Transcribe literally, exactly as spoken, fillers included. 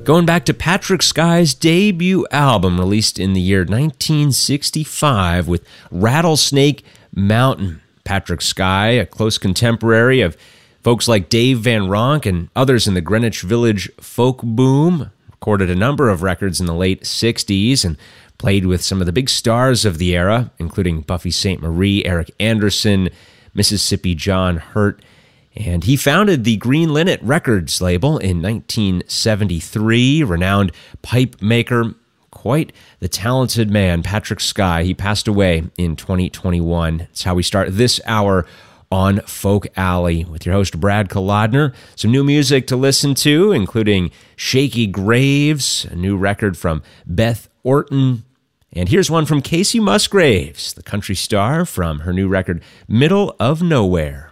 Going back to Patrick Sky's debut album released in the year nineteen sixty-five with Rattlesnake Mountain. Patrick Sky, a close contemporary of folks like Dave Van Ronk and others in the Greenwich Village folk boom, recorded a number of records in the late sixties and played with some of the big stars of the era, including Buffy Sainte Marie, Eric Anderson, Mississippi John Hurt, and he founded the Green Linnet Records label in nineteen seventy-three, renowned pipe maker, quite the talented man, Patrick Sky. He passed away in twenty twenty-one. It's how we start this hour on Folk Alley with your host, Brad Kolodner. Some new music to listen to, including Shaky Graves, a new record from Beth Orton, and here's one from Kacey Musgraves, the country star, from her new record, Middle of Nowhere.